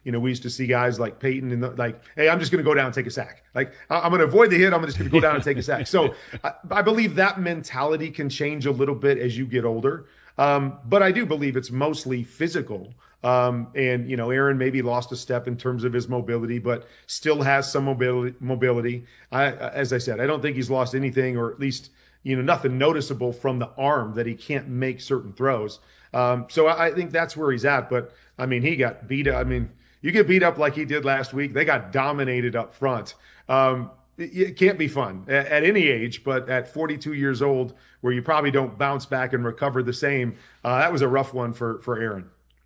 we used to see guys like Peyton and hey, I'm just going to go down and take a sack. Like, I'm going to avoid the hit. I'm just going to go down and take a sack. So I believe that mentality can change a little bit as you get older. But I do believe it's mostly physical. And Aaron maybe lost a step in terms of his mobility, but still has some mobility. As I said, I don't think he's lost anything, or at least, nothing noticeable from the arm that he can't make certain throws. So I think that's where he's at. But I mean, he got beat up. I mean, you get beat up like he did last week. They got dominated up front. It can't be fun at any age, but at 42 years old, where you probably don't bounce back and recover the same, that was a rough one for Aaron.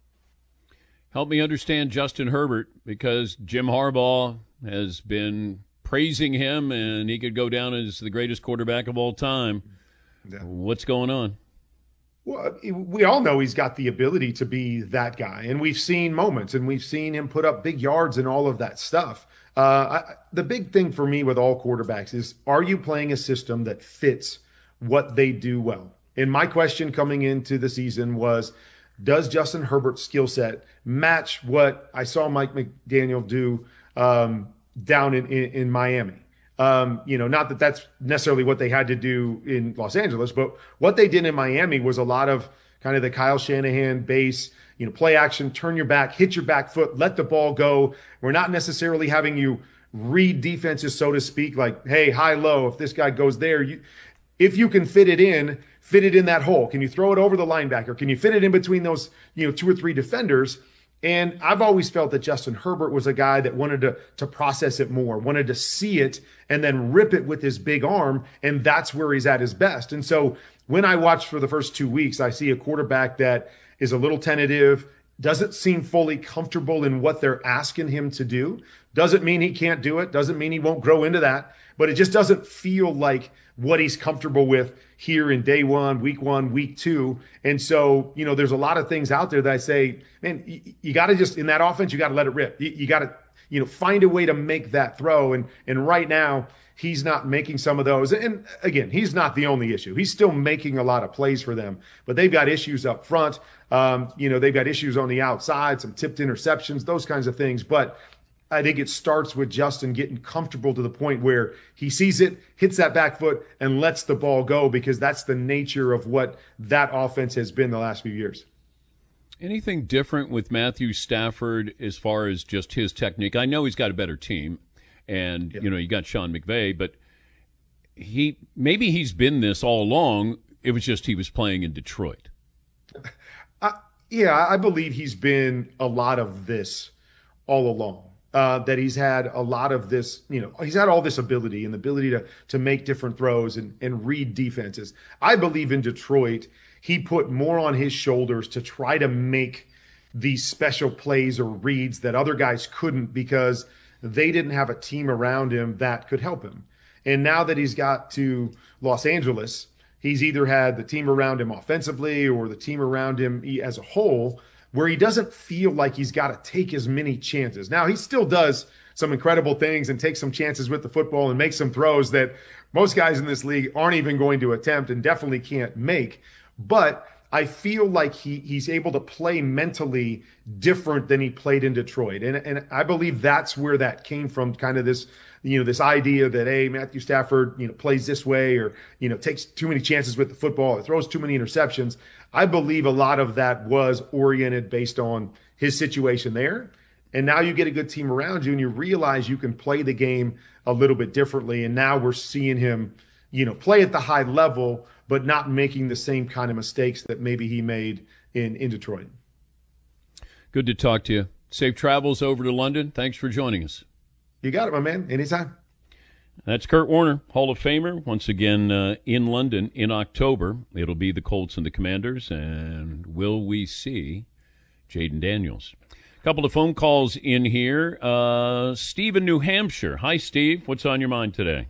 Help me understand Justin Herbert, because Jim Harbaugh has been praising him, and he could go down as the greatest quarterback of all time. Yeah. What's going on? Well, we all know he's got the ability to be that guy, and we've seen moments, and we've seen him put up big yards and all of that stuff. The big thing for me with all quarterbacks is, are you playing a system that fits what they do well? And my question coming into the season was, does Justin Herbert's skill set match what I saw Mike McDaniel do down in Miami? Not that that's necessarily what they had to do in Los Angeles, but what they did in Miami was a lot of kind of the Kyle Shanahan base, play action, turn your back, hit your back foot, let the ball go. We're not necessarily having you read defenses, so to speak, like, hey, high, low, if this guy goes there, if you can fit it in that hole. Can you throw it over the linebacker? Can you fit it in between those, 2 or 3 defenders? And I've always felt that Justin Herbert was a guy that wanted to process it more, wanted to see it and then rip it with his big arm. And that's where he's at his best. And so when I watched for the first 2 weeks, I see a quarterback that is a little tentative, doesn't seem fully comfortable in what they're asking him to do. Doesn't mean he can't do it. Doesn't mean he won't grow into that. But it just doesn't feel like what he's comfortable with here in day one, week 2. And so, there's a lot of things out there that I say, man, you got to just, in that offense, you got to let it rip. You got to, find a way to make that throw. And right now, he's not making some of those. And again, he's not the only issue. He's still making a lot of plays for them, but they've got issues up front. They've got issues on the outside, some tipped interceptions, those kinds of things. But I think it starts with Justin getting comfortable to the point where he sees it, hits that back foot, and lets the ball go, because that's the nature of what that offense has been the last few years. Anything different with Matthew Stafford as far as just his technique? I know he's got a better team, and, you got Sean McVay, but maybe he's been this all along. It was just he was playing in Detroit. I believe he's been a lot of this all along. That he's had a lot of this, he's had all this ability and the ability to make different throws and read defenses. I believe in Detroit, he put more on his shoulders to try to make these special plays or reads that other guys couldn't, because they didn't have a team around him that could help him. And now that he's got to Los Angeles, he's either had the team around him offensively or the team around him as a whole, where he doesn't feel like he's got to take as many chances. Now, he still does some incredible things and takes some chances with the football and makes some throws that most guys in this league aren't even going to attempt and definitely can't make. But I feel like he's able to play mentally different than he played in Detroit. And I believe that's where that came from, kind of this, this idea that, hey, Matthew Stafford, plays this way, or, takes too many chances with the football, or throws too many interceptions. I believe a lot of that was oriented based on his situation there. And now you get a good team around you and you realize you can play the game a little bit differently. And now we're seeing him, play at the high level, but not making the same kind of mistakes that maybe he made in Detroit. Good to talk to you. Safe travels over to London. Thanks for joining us. You got it, my man. Anytime. That's Kurt Warner, Hall of Famer, once again in London in October. It'll be the Colts and the Commanders, and will we see Jayden Daniels? A couple of phone calls in here. Steve in New Hampshire. Hi, Steve. What's on your mind today?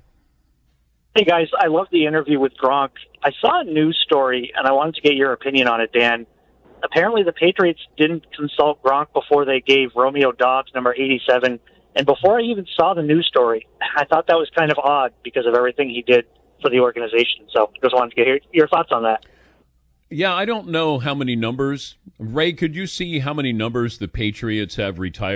Hey, guys. I love the interview with Gronk. I saw a news story, and I wanted to get your opinion on it, Dan. Apparently, the Patriots didn't consult Gronk before they gave Romeo Doubs number 87. And before I even saw the news story, I thought that was kind of odd because of everything he did for the organization. So just wanted to get your thoughts on that. Yeah, I don't know how many numbers. Ray, could you see how many numbers the Patriots have retired?